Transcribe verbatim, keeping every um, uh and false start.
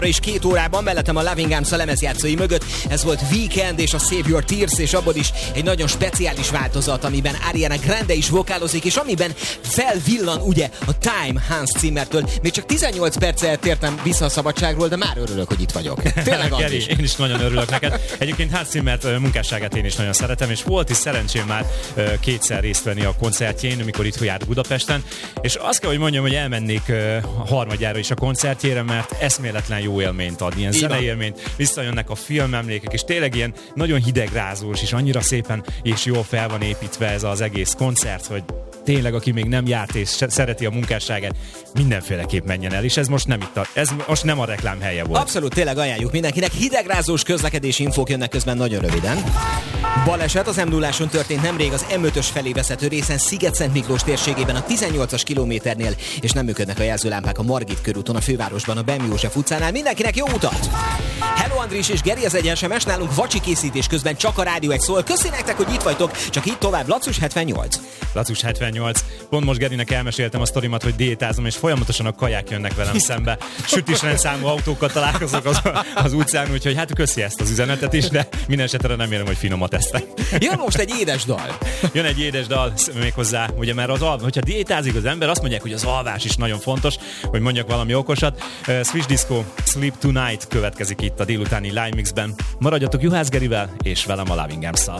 És két órában mellettem a Loving Arms a lemezjátszói mögött. Ez volt Weekend és a Save Your Tears, és abból is egy nagyon speciális változat, amiben Ariana Grande is vokálozik, és amiben felvillan ugye a Time Hans Zimmertől. Még csak tizennyolc perccel tértem vissza a szabadságról, de már örülök, hogy itt vagyok. Tényleg, Geri, én is nagyon örülök neked. Egyébként Hans Zimmert munkásságát én is nagyon szeretem, és volt is szerencsém már kétszer részt venni a koncertjén, amikor itt járt Budapesten, és azt kell, hogy mondjam, hogy elmennék harmadjára is a koncertjére, mert eszméletlen jó élményt ad, ilyen zenei élményt, visszajönnek a filmemlékek, és tényleg ilyen nagyon hidegrázós, és annyira szépen és jól fel van építve ez az egész koncert, hogy tényleg, aki még nem járt és szereti a munkásságát, mindenféleképp menjen el, és ez most nem itt a, ez most nem a reklám helye volt. Abszolút, tényleg ajánljuk mindenkinek. Hidegrázós közlekedési infók jönnek közben nagyon röviden. Baleset az em nulláson történt nemrég az em ötös felé vezető részen Sziget-Szent Miklós térségében a tizennyolcas kilométernél, és nem működnek a jelzőlámpák a Margit körúton a fővárosban a Bem József utcánál. Mindenkinek jó utat! Hello Andris és Geri, ez egy es em es, nálunk vacsi készítés közben csak a rádió egy szól. Köszi nektek, hogy itt vagytok, csak itt tovább. Lacus hetvennyolc. Lacus hetvennyolc. Pont most Gerinek elmeséltem a sztorimat, hogy diétázom, és folyamatosan a kaják jönnek velem szembe. Sütisrendszámú autókkal találkozok az, az utcán, úgyhogy hát köszi ezt az üzenetet is, de minden esetre remélem, hogy finomat esztek. Jön most egy édes dal. Jön egy édes dal méghozzá, ugye, mert az alv, hogyha diétázik az ember, azt mondják, hogy az alvás is nagyon fontos, hogy mondjak valami okosat. Uh, Swiss Disco Sleep Tonight következik itt a délutáni Live Mixben. Maradjatok Juhász Gerivel és velem a Loving Arms-szal.